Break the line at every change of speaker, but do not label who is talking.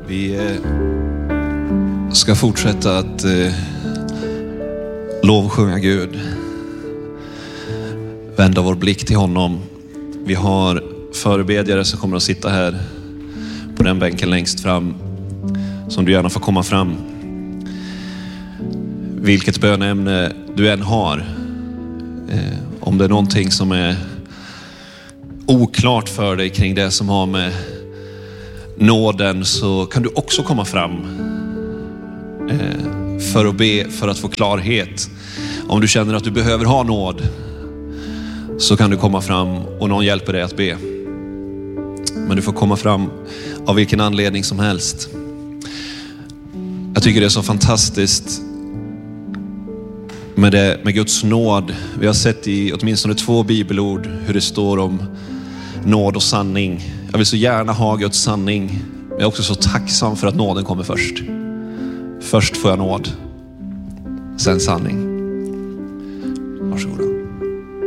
Vi ska fortsätta att lovsjunga Gud. Vända vår blick till honom. Vi har förebedjare som kommer att sitta här på den bänken längst fram, som du gärna får komma fram. Vilket bönämne du än har. Om det är någonting som är oklart för dig kring det som har med nåden, så kan du också komma fram för att be, för att få klarhet. Om du känner att du behöver ha nåd, så kan du komma fram och någon hjälper dig att be. Men du får komma fram av vilken anledning som helst. Jag tycker det är så fantastiskt med Guds nåd. Vi har sett i åtminstone 2 bibelord hur det står om nåd och sanning. Jag vill så gärna ha Guds sanning, men jag är också så tacksam för att nåden kommer först. Först får jag nåd, sen sanning. Varsågoda.